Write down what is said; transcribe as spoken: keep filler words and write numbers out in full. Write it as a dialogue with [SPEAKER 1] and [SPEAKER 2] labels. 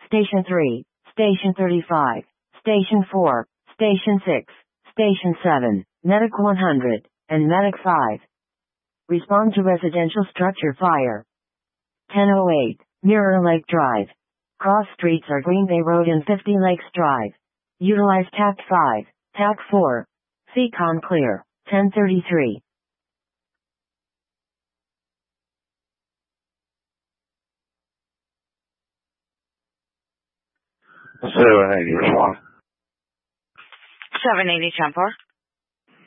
[SPEAKER 1] Station three, Station thirty-five, Station four, Station six, Station seven, Medic one hundred, and Medic five. Respond to residential structure fire. ten oh eight, Mirror Lake Drive. Cross streets are Green Bay Road and fifty Lakes Drive. Utilize T A C five, T A C four. C COM clear, ten thirty-three.
[SPEAKER 2] seven eighty respond.
[SPEAKER 3] seven eighty ten four.